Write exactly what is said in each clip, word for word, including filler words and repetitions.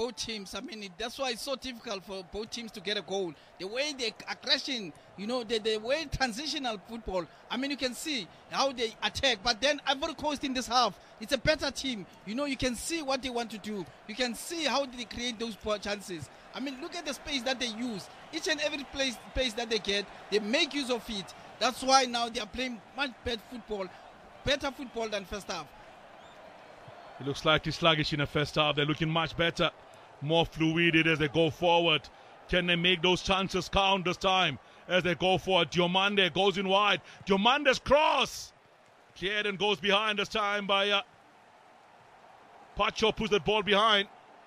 both teams. I mean, it, that's why it's so difficult for both teams to get a goal. The way they aggression, you know, the, the way transitional football. I mean, you can see how they attack. But then Ivory Coast in this half, it's a better team. You know, you can see what they want to do. You can see how they create those chances. I mean, look at the space that they use. Each and every place, space that they get, they make use of it. That's why now they are playing much better football, better football than first half. It looks slightly sluggish in the first half. They're looking much better, more fluid as they go forward. Can they make those chances count this time as they go forward? Diomande goes in wide. Diomande's cross cleared and goes behind this time by uh, Pacho, puts the ball behind.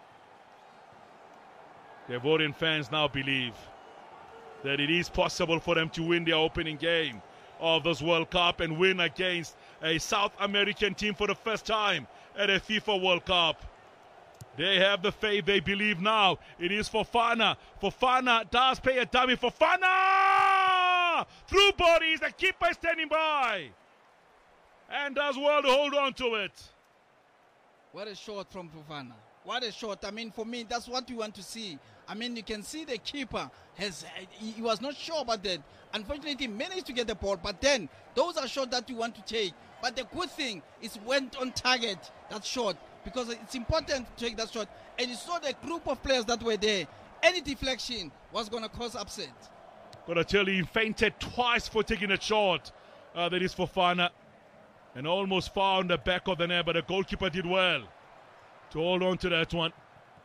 The Ivorian fans now believe that it is possible for them to win their opening game of this World Cup and win against a South American team for the first time at a FIFA World Cup. They have the faith, they believe now. It is Fofana. Fofana does pay a dummy. Fofana! Through bodies, the keeper is standing by. And does well to hold on to it. What a shot from Fofana. What a shot. I mean, for me, that's what we want to see. I mean, you can see the keeper has, he was not sure about that. Unfortunately, he managed to get the ball, but then those are shots that you want to take. But the good thing is went on target, that shot, because it's important to take that shot. And you saw the group of players that were there. Any deflection was going to cause upset. Got to tell you, he fainted twice for taking a shot. Uh, that is Fofana. And almost found the back of the net, but the goalkeeper did well to hold on to that one.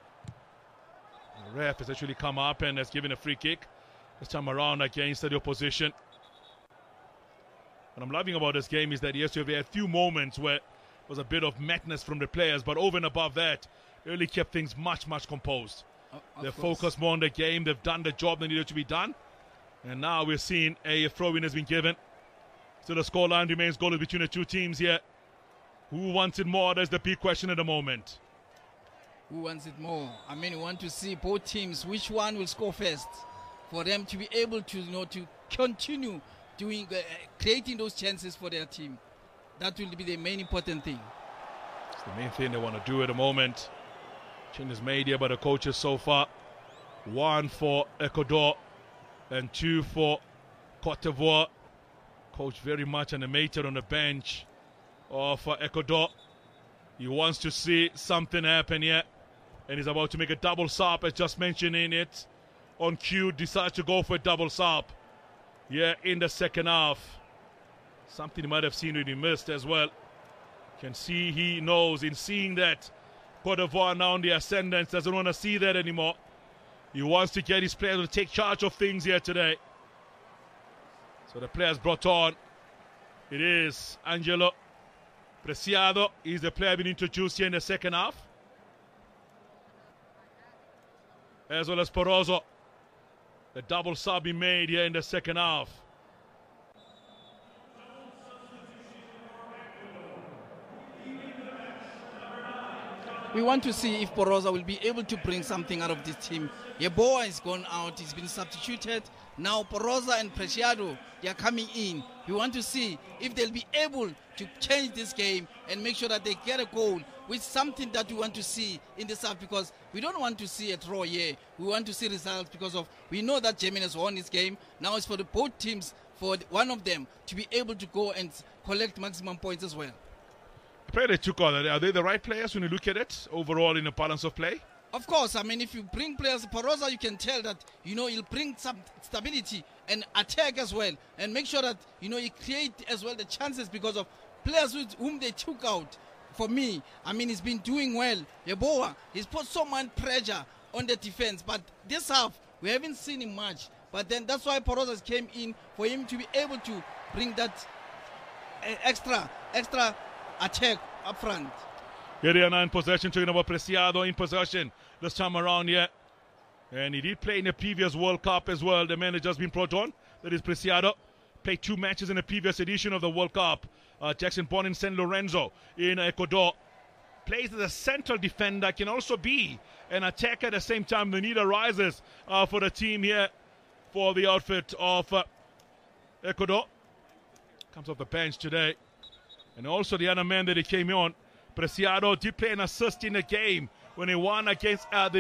The ref has actually come up and has given a free kick this time around against the opposition. What I'm loving about this game is that yesterday we had a few moments where there was a bit of madness from the players, but over and above that, they really kept things much, much composed. Of, of They're course. focused more on the game. They've done the job that needed to be done. And now we're seeing a throw-in has been given. Still the scoreline remains goalless between the two teams here. Who wants it more? That's the big question at the moment. Who wants it more? I mean, we want to see both teams, which one will score first, for them to be able to, you know, to continue doing, uh, creating those chances for their team. That will be the main important thing. It's the main thing they want to do at the moment. Change is made here by the coaches so far. One for Ecuador and two for Cote d'Ivoire. Coach very much animated on the bench uh, for Ecuador. He wants to see something happen here. And he's about to make a double sub, as just mentioned in it. On cue, decides to go for a double sub. Yeah, in the second half. Something he might have seen when he missed as well. Can see he knows in seeing that Cote d'Ivoire now on the ascendant, doesn't want to see that anymore. He wants to get his players to take charge of things here today. So the players brought on. It is Angelo Preciado. He's the player being introduced here in the second half. As well as Porozo. The double sub he made here in the second half. We want to see if Poroza will be able to bring something out of this team. Yeboah is gone out. He's been substituted. Now Poroza and Preciado, they are coming in. We want to see if they'll be able to change this game and make sure that they get a goal, with something that we want to see in the south, because we don't want to see a draw here. We want to see results, because of we know that Germany has won this game. Now it's for the both teams, for one of them to be able to go and collect maximum points as well. The player they took on, are they the right players when you look at it overall in the balance of play? Of course, I mean, if you bring players, Poroza, you can tell that, you know, he'll bring some stability and attack as well, and make sure that, you know, he create as well the chances, because of players with whom they took out. For me, I mean, he's been doing well. Yeboah, he's put so much pressure on the defense, but this half, we haven't seen him much. But then that's why Poroza came in, for him to be able to bring that uh, extra, extra attack up front. Geriana in possession, talking about Preciado in possession this time around here. And he did play in the previous World Cup as well. The man has just been brought on. That is Preciado. Played two matches in the previous edition of the World Cup. Uh, Jackson born in San Lorenzo in Ecuador. Plays as a central defender. Can also be an attacker at the same time. The need arises uh, for the team here for the outfit of uh, Ecuador. Comes off the bench today. And also the other man that he came on, Preciado, did play an assist in the game when he won against uh, the